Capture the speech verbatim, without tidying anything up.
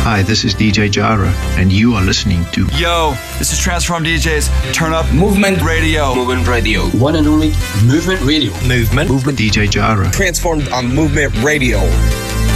Hi, this is D J Jara, and you are listening to... Yo, this is Transform D Js. Turn up Movement Radio. Movement Radio. One and only Movement Radio. Movement. Movement D J Jara. Transformed on Movement Radio.